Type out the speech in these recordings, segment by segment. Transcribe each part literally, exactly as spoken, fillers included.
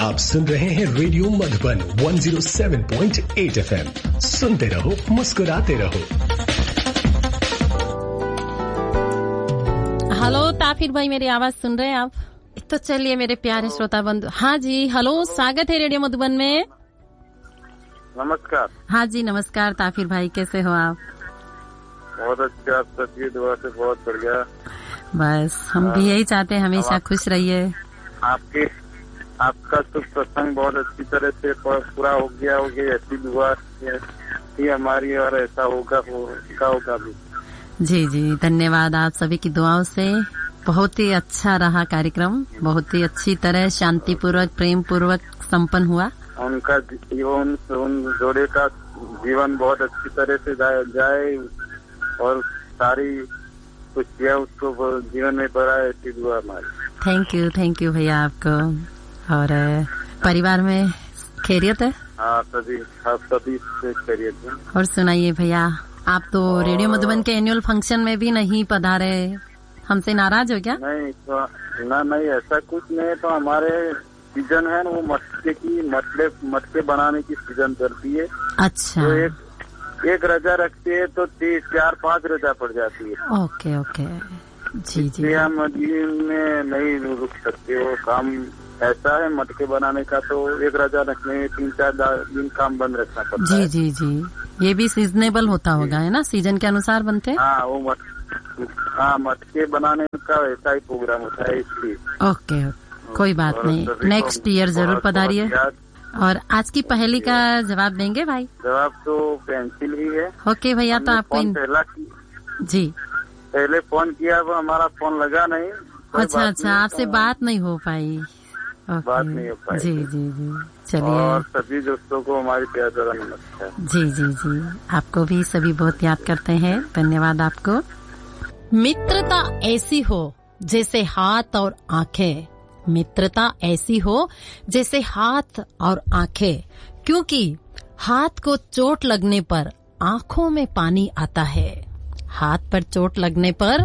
आप सुन रहे हैं रेडियो मधुबन एक सौ सात पॉइंट आठ एफएम। सुनते रहो, मुस्कुराते रहो। हेलो ताफिर भाई, मेरी आवाज सुन रहे हैं आप? तो चलिए मेरे प्यारे श्रोता बंधु। हाँ जी, हेलो, स्वागत है रेडियो मधुबन में। नमस्कार। हाँ जी नमस्कार ताफिर भाई, कैसे हो आप? बहुत अच्छा, आप सबकी दुआ से बहुत बढ़िया। बस हम भी यही चाहते हैं, हमेशा खुश रहिए। आपके आपका शुभ प्रसंग बहुत अच्छी तरह से पूरा हो गया होगी, ऐसी दुआ ही हमारी, और ऐसा होगा होगा होगा भी। जी जी, धन्यवाद। आप सभी की दुआओं से बहुत ही अच्छा रहा कार्यक्रम, बहुत ही अच्छी तरह शांतिपूर्वक प्रेम पूर्वक संपन्न हुआ। उनका जीवन, उन जोड़े का जीवन बहुत अच्छी तरह से जाए और सारी खुशियाँ उसको जीवन में बढ़ाए, ऐसी दुआ हमारी। थैंक यू, थैंक यू भैया आपको। और परिवार में खैरियत है? हाँ, सभी सभी खैरियत है। और सुनाइए भैया, आप तो रेडियो मधुबन के एनुअल फंक्शन में भी नहीं पधारे, हमसे नाराज हो क्या? नहीं तो ना, नहीं ऐसा कुछ नहीं। तो हमारे सीजन है ना, वो मटके की मटके मटके बनाने की सीजन चलती है। अच्छा। तो एक एक रजा रखते हैं तो तीस चार पाँच रजा पड़ जाती है। ओके ओके, जी जी। हम दिन में नहीं रुक सकते, वो काम ऐसा है मटके बनाने का, तो एक रजा रखने में तीन चार दिन काम बंद रखना पड़ता है। जी जी जी, ये भी सीजनेबल होता होगा, है ना, सीजन के अनुसार बनते हैं। हाँ, वो मट हाँ मटके बनाने का ऐसा ही प्रोग्राम होता है, इसलिए। ओके, कोई बात नहीं, नेक्स्ट ईयर जरूर पधारिए। और आज की पहेली का जवाब देंगे भाई? जवाब तो पेंसिल ही है। ओके भैया, तो आपको इन... पहला जी पहले फोन किया, वो हमारा फोन लगा नहीं। अच्छा अच्छा, आपसे बात नहीं हो पाई। बात नहीं हो पाई। जी जी जी, चलिए। और सभी दोस्तों को हमारी प्यार भरा नमस्कार। जी जी जी, आपको भी सभी बहुत याद करते हैं, धन्यवाद आपको। मित्रता ऐसी हो जैसे हाथ और आंखें, मित्रता ऐसी हो जैसे हाथ और आंखें, क्योंकि हाथ को चोट लगने पर आंखों में पानी आता है, हाथ पर चोट लगने पर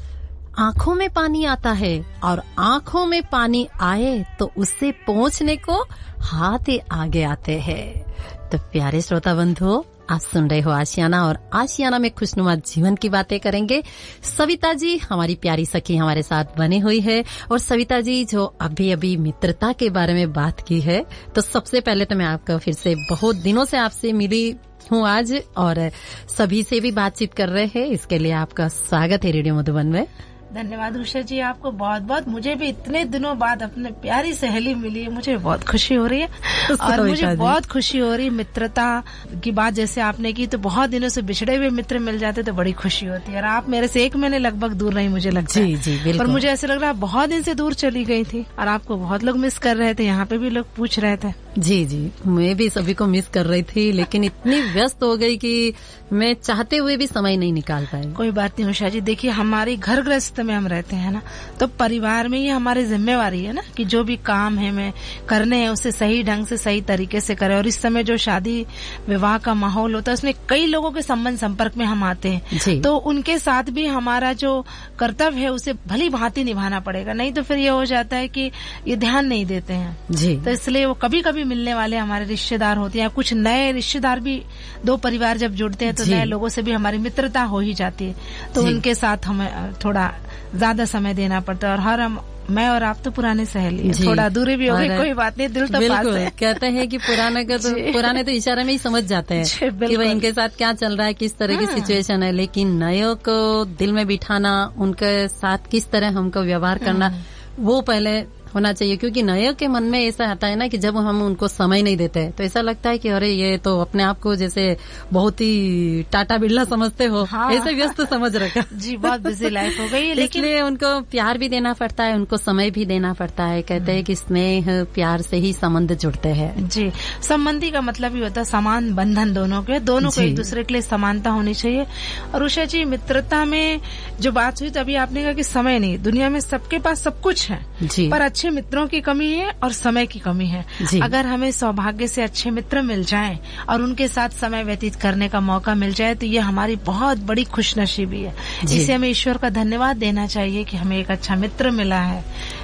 आंखों में पानी आता है, और आंखों में पानी आए तो उससे पहुंचने को हाथ ही आगे आते हैं। तो प्यारे श्रोता बंधुओं, आप सुन रहे हो आशियाना, और आशियाना में खुशनुमा जीवन की बातें करेंगे। सविता जी हमारी प्यारी सखी हमारे साथ बनी हुई है, और सविता जी जो अभी अभी मित्रता के बारे में बात की है, तो सबसे पहले तो मैं आपका फिर से बहुत दिनों से आपसे मिली हूँ आज, और सभी से भी बातचीत कर रहे हैं, इसके लिए आपका स्वागत है रेडियो मधुबन में। धन्यवाद उषा जी, आपको बहुत बहुत। मुझे भी इतने दिनों बाद अपने प्यारी सहेली मिली है, मुझे बहुत खुशी हो रही है। और मुझे बहुत खुशी हो रही है मित्रता की बात जैसे आपने की, तो बहुत दिनों से बिछड़े हुए मित्र मिल जाते तो बड़ी खुशी होती है। और आप मेरे से एक महीने लगभग दूर रही, मुझे लगता जी, जी, है। पर मुझे ऐसे लग रहा है बहुत दिन से दूर चली गई थी, और आपको बहुत लोग मिस कर रहे थे, यहाँ पे भी लोग पूछ रहे थे। जी जी, मैं भी सभी को मिस कर रही थी, लेकिन इतनी व्यस्त हो गई कि मैं चाहते हुए भी समय नहीं निकाल पाई। कोई बात नहीं उषा जी, देखिए हमारी घर गृहस्थ में हम रहते हैं ना, तो परिवार में ही हमारी जिम्मेवारी है ना कि जो भी काम है में करने हैं उसे सही ढंग से सही तरीके से करें। और इस समय जो शादी विवाह का माहौल होता है उसमें कई लोगों के संबंध संपर्क में हम आते हैं, तो उनके साथ भी हमारा जो कर्तव्य है उसे भली भांति निभाना पड़ेगा, नहीं तो फिर ये हो जाता है कि ये ध्यान नहीं देते हैं जी। तो इसलिए वो कभी कभी मिलने वाले हमारे रिश्तेदार होते हैं, कुछ नए रिश्तेदार भी, दो परिवार जब जुड़ते हैं तो नए लोगों से भी हमारी मित्रता हो ही जाती है, तो उनके साथ हमें थोड़ा ज्यादा समय देना पड़ता है। और हर हम मैं और आप तो पुराने सहेली है, थोड़ा दूरी भी हो गई, कोई बात नहीं, दिल तो पास है। कहते हैं कि पुराने का तो पुराने तो इशारे में ही समझ जाते हैं कि भाई इनके साथ क्या चल रहा है, किस तरह की सिचुएशन है, लेकिन नयों को दिल में बिठाना, उनके साथ किस तरह हमको व्यवहार करना, वो पहले होना चाहिए। क्योंकि नयों के मन में ऐसा आता है ना कि जब हम उनको समय नहीं देते तो ऐसा लगता है कि अरे ये तो अपने आप को जैसे बहुत ही टाटा बिरला समझते हो, हाँ। ऐसे व्यस्त समझ रखा जी, बहुत बिजी लाइफ हो गई है, लेकिन इसलिए उनको प्यार भी देना पड़ता है, उनको समय भी देना पड़ता है। कहते हैं कि स्नेह प्यार से ही संबंध जुड़ते हैं जी। संबंधी का मतलब ही होता है समान बंधन, दोनों के दोनों को एक दूसरे के लिए समानता होनी चाहिए। और उषा जी, मित्रता में जो बात हुई तो अभी आपने कहा कि समय नहीं, दुनिया में सबके पास सब कुछ है जी, पर अच्छे मित्रों की कमी है और समय की कमी है। अगर हमें सौभाग्य से अच्छे मित्र मिल जाएं और उनके साथ समय व्यतीत करने का मौका मिल जाए तो ये हमारी बहुत बड़ी खुशनसीबी है। इसे हमें ईश्वर का धन्यवाद देना चाहिए कि हमें एक अच्छा मित्र मिला है।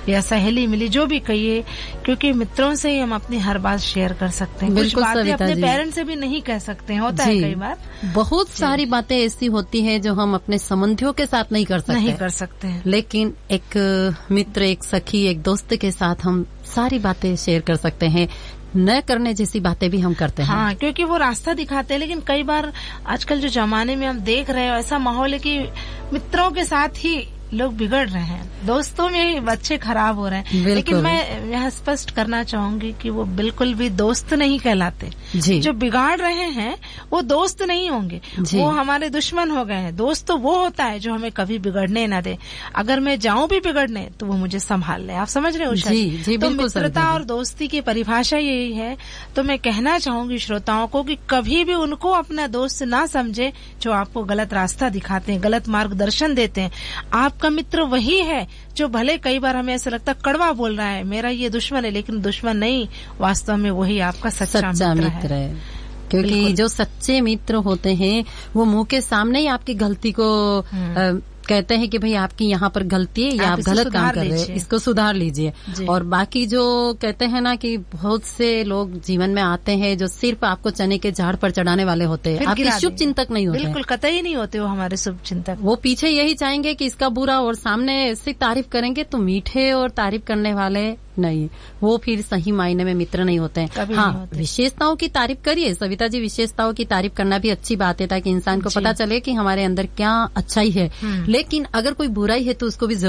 या सहेली मिली, जो भी कहिए, क्योंकि मित्रों से ही हम अपनी हर बात शेयर कर सकते हैं। कुछ बातें अपने पेरेंट्स से भी नहीं कह सकते हैं, होता है कई बार। बहुत सारी बातें ऐसी होती है जो हम अपने संबंधियों के साथ नहीं कर सकते नहीं कर सकते हैं, लेकिन एक मित्र, एक सखी, एक दोस्त के साथ हम सारी बातें शेयर कर सकते हैं। न करने जैसी बातें भी हम करते हैं। हाँ, क्योंकि वो रास्ता दिखाते हैं। लेकिन कई बार आजकल जो जमाने में हम देख रहे हैं, ऐसा माहौल है कि मित्रों के साथ ही लोग बिगड़ रहे हैं, दोस्तों में ही बच्चे खराब हो रहे हैं। लेकिन मैं यह स्पष्ट करना चाहूंगी कि वो बिल्कुल भी दोस्त नहीं कहलाते। जी। जो बिगाड़ रहे हैं वो दोस्त नहीं होंगे, वो हमारे दुश्मन हो गए हैं। दोस्त तो वो होता है जो हमें कभी बिगड़ने ना दे। अगर मैं जाऊं भी बिगड़ने तो वो मुझे संभाल ले। आप समझ रहे हो उषा जी? जी, तो मित्रता और दोस्ती की परिभाषा यही है। तो मैं कहना चाहूंगी श्रोताओं को कि कभी भी उनको अपना दोस्त ना समझे जो आपको गलत रास्ता दिखाते हैं, गलत मार्गदर्शन देते हैं। आप आपका मित्र वही है जो भले कई बार हमें ऐसा लगता कड़वा बोल रहा है, मेरा ये दुश्मन है, लेकिन दुश्मन नहीं, वास्तव में वही आपका सच्चा, सच्चा मित्र, मित्र है, है। क्योंकि जो सच्चे मित्र होते हैं वो मुंह के सामने ही आपकी गलती को आ, कहते हैं कि भाई आपकी यहाँ पर गलती है या आप, आप गलत काम कर रहे हैं, इसको सुधार लीजिए। और बाकी जो कहते हैं ना कि बहुत से लोग जीवन में आते हैं जो सिर्फ आपको चने के झाड़ पर चढ़ाने वाले होते हैं, आपके शुभ चिंतक नहीं होते। बिल्कुल कतई नहीं होते वो हमारे शुभ चिंतक। वो पीछे यही चाहेंगे कि इसका बुरा, और सामने ऐसी तारीफ करेंगे तो मीठे और तारीफ करने वाले नहीं, वो फिर सही मायने में मित्र नहीं होते हैं। हाँ, विशेषताओं की तारीफ करिए सविता जी, विशेषताओं की तारीफ करना भी अच्छी बात है ताकि इंसान को पता चले कि हमारे अंदर क्या अच्छाई है। लेकिन अगर कोई बुराई है तो उसको भी